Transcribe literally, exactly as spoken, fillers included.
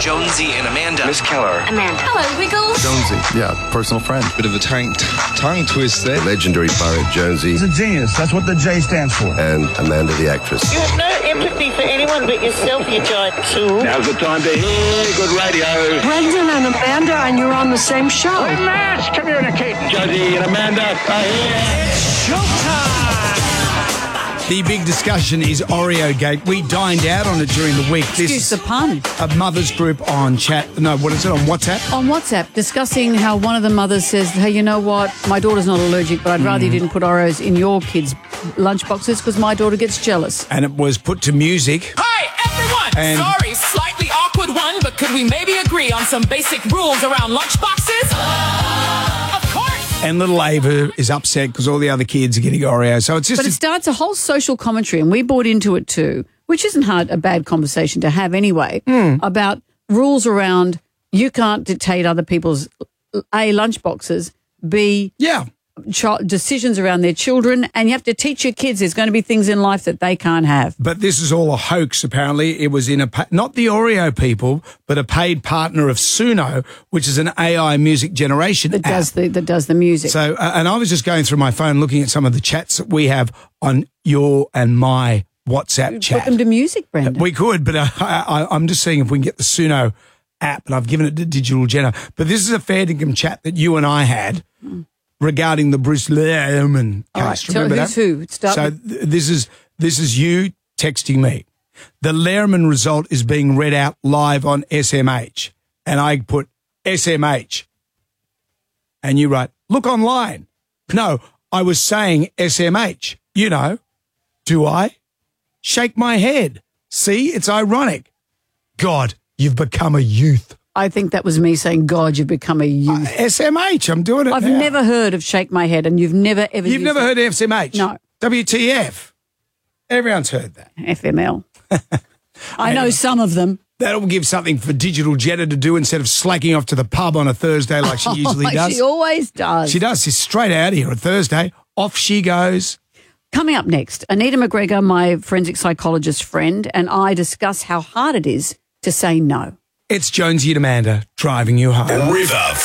Jonesy and Amanda. Miss Keller. Amanda. Hello, Wiggles. Jonesy, yeah, personal friend. Bit of a tongue, tongue twist there. Legendary pirate Jonesy. He's a genius. That's what the J stands for. And Amanda the actress. You have no empathy for anyone but yourself, you giant tool. Now's the time to hear good radio. Brendan and Amanda, and you're on the same show. We must communicate. Jonesy and Amanda are here. It's showtime! The big discussion is Oreo Gate. We dined out on it during the week. Excuse the pun. A mother's group on chat. No, what is it? On WhatsApp? On WhatsApp, discussing how one of the mothers says, hey, you know what? My daughter's not allergic, but I'd rather mm. you didn't put Oreos in your kids' lunchboxes because my daughter gets jealous. And it was put to music. Hi, everyone! And Sorry, slightly awkward one, but could we maybe agree on some basic rules around lunchboxes? Of course! And little Ava is upset because all the other kids are getting Oreos. So it's just. But it starts a whole social commentary, and we bought into it too, which isn't hard a bad conversation to have anyway, mm. about rules around you can't dictate other people's A, lunchboxes, B, yeah. Ch- decisions around their children, and you have to teach your kids there's going to be things in life that they can't have. But this is all a hoax, apparently. It was in a, pa- not the Oreo people, but a paid partner of Suno, which is an A I music generation that app. does the that does the music. So, uh, and I was just going through my phone looking at some of the chats that we have on your and my WhatsApp chat. Put them to music, Brendan. We could, but uh, I, I, I'm just seeing if we can get the Suno app, and I've given it to Digital Jenna. But this is a fair dinkum chat that you and I had. Mm. Regarding the Bruce Lehrman case. Right, Remember who's that? who? Start so with- th- this is this is you texting me. The Lehrman result is being read out live on S M H. And I put S M H. And you write, look online. No, I was saying S M H. You know. Do I? Shake my head. See, it's ironic. God, you've become a youth. I think that was me saying, God, you've become a youth. Uh, S M H, I'm doing it I've now. never heard of Shake My Head, and you've never ever You've used never it. heard of S M H? No. W T F. Everyone's heard that. F M L. I know some of them. That'll give something for Digital Jenna to do instead of slacking off to the pub on a Thursday like she usually like does. She always does. She does. She's straight out here on Thursday. Off she goes. Coming up next, Anita McGregor, my forensic psychologist friend, and I discuss how hard it is to say no. It's Jonesy and Amanda driving you home. River